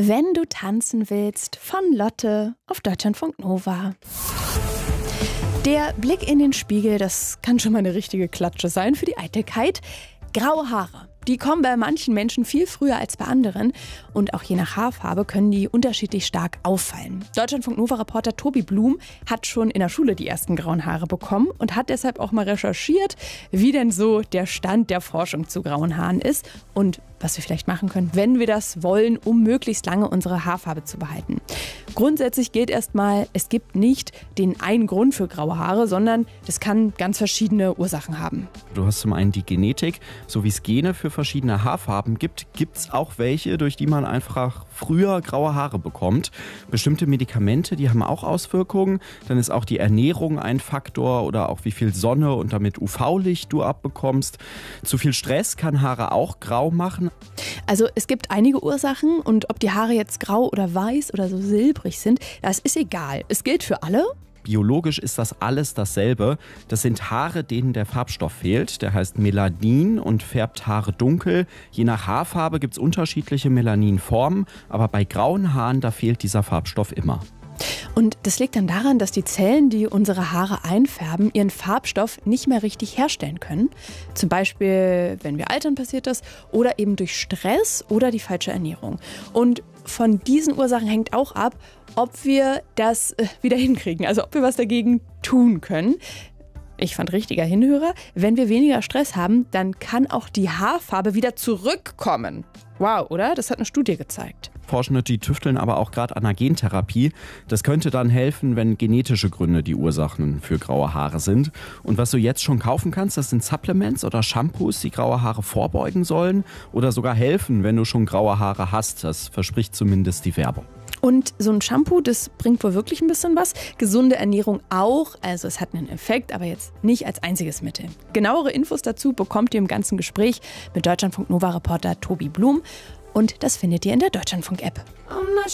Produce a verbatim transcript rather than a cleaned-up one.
Wenn du tanzen willst, von Lotte auf Deutschlandfunk Nova. Der Blick in den Spiegel, das kann schon mal eine richtige Klatsche sein für die Eitelkeit. Graue Haare, die kommen bei manchen Menschen viel früher als bei anderen. Und auch je nach Haarfarbe können die unterschiedlich stark auffallen. Deutschlandfunk Nova-Reporter Tobi Blum hat schon in der Schule die ersten grauen Haare bekommen und hat deshalb auch mal recherchiert, wie denn so der Stand der Forschung zu grauen Haaren ist und was wir vielleicht machen können, wenn wir das wollen, um möglichst lange unsere Haarfarbe zu behalten. Grundsätzlich gilt erstmal, es gibt nicht den einen Grund für graue Haare, sondern das kann ganz verschiedene Ursachen haben. Du hast zum einen die Genetik, so wie es Gene für verschiedene Haarfarben gibt, gibt es auch welche, durch die man einfach früher graue Haare bekommt. Bestimmte Medikamente, die haben auch Auswirkungen. Dann ist auch die Ernährung ein Faktor oder auch wie viel Sonne und damit U V-Licht du abbekommst. Zu viel Stress kann Haare auch grau machen. Also es gibt einige Ursachen und ob die Haare jetzt grau oder weiß oder so silbrig sind, das ist egal. Es gilt für alle. Biologisch ist das alles dasselbe. Das sind Haare, denen der Farbstoff fehlt. Der heißt Melanin und färbt Haare dunkel. Je nach Haarfarbe gibt es unterschiedliche Melaninformen, aber bei grauen Haaren, da fehlt dieser Farbstoff immer. Und das liegt dann daran, dass die Zellen, die unsere Haare einfärben, ihren Farbstoff nicht mehr richtig herstellen können. Zum Beispiel, wenn wir altern, passiert das. Oder eben durch Stress oder die falsche Ernährung. Und von diesen Ursachen hängt auch ab, ob wir das äh, wieder hinkriegen. Also ob wir was dagegen tun können. Ich fand richtiger Hinhörer, wenn wir weniger Stress haben, dann kann auch die Haarfarbe wieder zurückkommen. Wow, oder? Das hat eine Studie gezeigt. Forschende, die tüfteln aber auch gerade an der Gentherapie. Das könnte dann helfen, wenn genetische Gründe die Ursachen für graue Haare sind. Und was du jetzt schon kaufen kannst, das sind Supplements oder Shampoos, die graue Haare vorbeugen sollen oder sogar helfen, wenn du schon graue Haare hast. Das verspricht zumindest die Werbung. Und so ein Shampoo, das bringt wohl wirklich ein bisschen was. Gesunde Ernährung auch. Also es hat einen Effekt, aber jetzt nicht als einziges Mittel. Genauere Infos dazu bekommt ihr im ganzen Gespräch mit Deutschlandfunk Nova-Reporter Tobi Blum. Und das findet ihr in der Deutschlandfunk-App.